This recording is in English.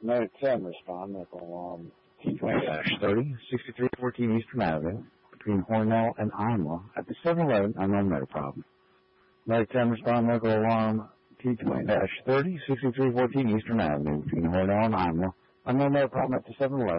Medic 10, respond, medical alarm T20-30, 6314 Eastern Avenue, between Hornell and Imla, at the 7-Eleven, unknown medical problem. Medic 10, respond, medical alarm T20-30, 6314 Eastern Avenue, between Hornell and Imla, unknown medical problem at the 7-Eleven.